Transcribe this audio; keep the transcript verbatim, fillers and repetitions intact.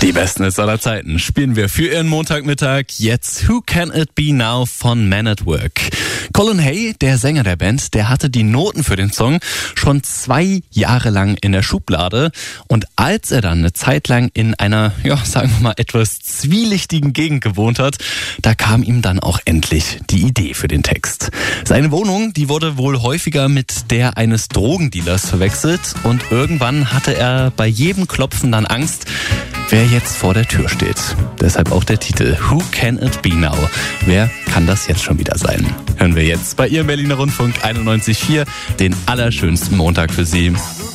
Die besten Hits aller Zeiten spielen wir für Ihren Montagmittag. Jetzt Who Can It Be Now von Man at Work. Colin Hay, der Sänger der Band, der hatte die Noten für den Song schon zwei Jahre lang in der Schublade. Und als er dann eine Zeit lang in einer, ja, sagen wir mal, etwas zwielichtigen Gegend gewohnt hat, da kam ihm dann auch endlich die Idee für den Text. Seine Wohnung, die wurde wohl häufiger mit der eines Drogendealers verwechselt. Und irgendwann hatte er bei jedem Klopfen dann Angst, wer jetzt vor der Tür steht. Deshalb auch der Titel Who Can It Be Now? Wer kann das jetzt schon wieder sein? Hören wir jetzt bei Ihrem Berliner Rundfunk einundneunzig Komma vier den allerschönsten Montag für Sie.